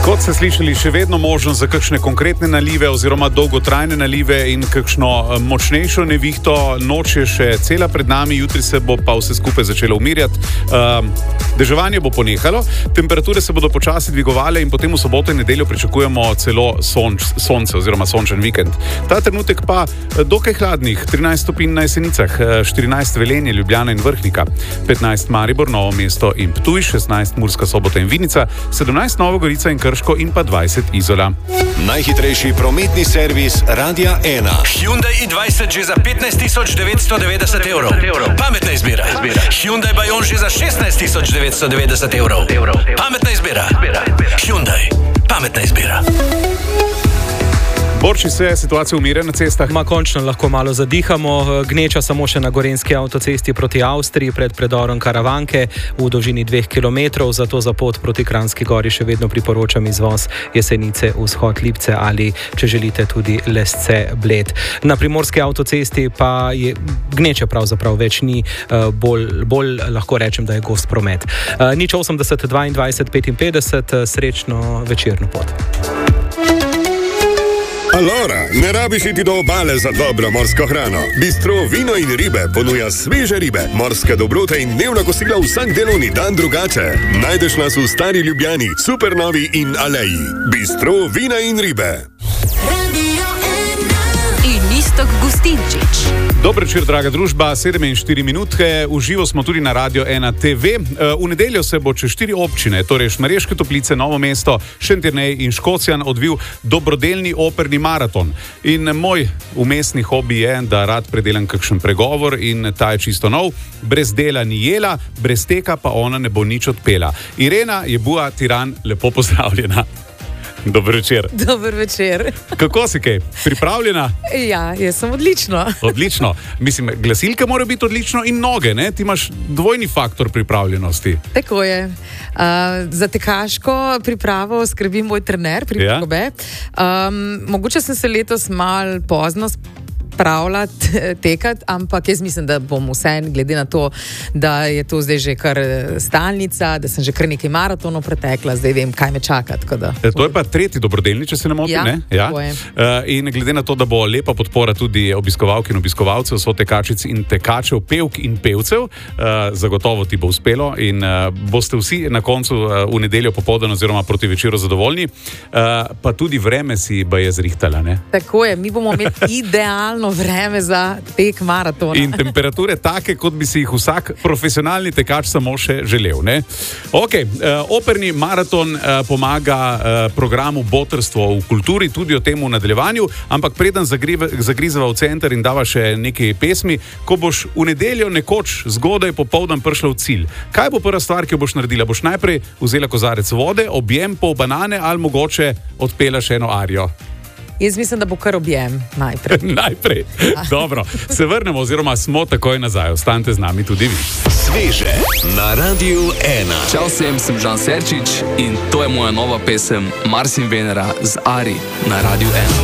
Kot ste slišali, še vedno možnost za kakšne konkretne nalive oziroma dolgotrajne nalive in kakšno močnejšo nevihto. Noč je še cela pred nami, jutri se bo pa vse skupaj začelo umirjati. Deževanje bo ponehalo, temperature se bodo počasi dvigovale in potem v soboto in nedeljo pričakujemo celo sonce oziroma sončen vikend. Ta trenutek pa dokaj hladnih, 13 stopinj na Jesenicah, 14 Velenje, Ljubljana in Vrhnika, 15 Maribor, Novo mesto in Ptuj, 16 Murska Sobota in Vinica, 17 Nova Gorica in Krško in pa 20 Izola. Najhitrejši prometni servis Radia 1. Hyundai i20 že za 15.990 evrov. Pametna izbira. Hyundai Bayon že za 16.990 evrov. Pametna izbira. Hyundai. Pametna izbira. Borči se, situacija umirja na cestah. Končno lahko malo zadihamo. Gneča samo še na gorenjski avtocesti proti Avstriji pred predorom Karavanke v dolžini 2 km, zato za pot proti Kranjski Gori še vedno priporočam izvoz Jesenice, vzhod Lipce ali, če želite, tudi Lesce Bled. Na primorski avtocesti pa je gneče pravzaprav več ni, bolj lahko rečem, da je gost promet. 080 22 55, srečno večerno pot. Allora, ne rabiš iti do obale za dobro morsko hrano. Bistro Vino in ribe ponuja sveže ribe, morske dobrote in dnevna kosila vsak delovni dan drugače. Najdeš nas v Stari Ljubljani, Supernovi in Aleji. Bistro Vina in ribe. Iztok Gustinčič. Dober večer, draga družba, 7:04 minutke, uživo smo tudi na Radio 1 TV. V nedeljo se bo čez 4 občine, torej Šmarješke Toplice, Novo mesto, Šentjernej in Škocjan odvil dobrodelni operni maraton. In moj umestni hobi je, da rad predelam kakšen pregovor in ta je čisto nov. Brez dela ni jela, brez teka pa ona ne bo nič odpela. Irena Jebua Tiran, lepo pozdravljena. Dober večer. Dober večer. Kako si kaj? Pripravljena? Ja, jaz sem odlično. Odlično. Mislim, glasilke morajo biti odlično in noge, ne? Ti imaš dvojni faktor pripravljenosti. Tako je. Za tekaško pripravo skrbi moj trener pri Kobe. Mogoče sem se letos malo pozno tekati, ampak jaz mislim, da bom vseeno, glede na to, da je to zdaj že kar stalnica, da sem že kar nekaj maratonov pretekla, zdaj vem, kaj me čaka. To je pa tretji dobrodelni, če se ne motim, ne? Ja. In glede na to, da bo lepa podpora tudi obiskovalk in obiskovalcev, so tekačic in tekačev, pevk in pevcev, zagotovo ti bo uspelo in boste vsi na koncu v nedeljo popoldan oziroma proti večeru zadovoljni, pa tudi vreme si ba je zrihtala, ne? Tako je, mi bomo imeli idealno vreme za tek maratona. In temperature take, kot bi si jih vsak profesionalni tekač samo še želel, ne? Operni maraton pomaga programu Botrstvo v kulturi, tudi o tem v nadaljevanju, ampak preden zagrizava v center in dava še nekaj pesmi, ko boš v nedeljo nekoč zgodaj popoldan prišla v cilj. Kaj bo prva stvar, ki jo boš naredila? Boš najprej vzela kozarec vode, objem, pol banane ali mogoče odpela še eno arijo? Jaz mislim, da bo kar objem najprej. Najprej. Dobro, se vrnemo oziroma smo takoj nazaj. Ostanite z nami tudi vi. Sveže na Radiu 1. Čau vsem, sem Žan Serčič in to je moja nova pesem Mars in Venera z Ari na Radiu 1.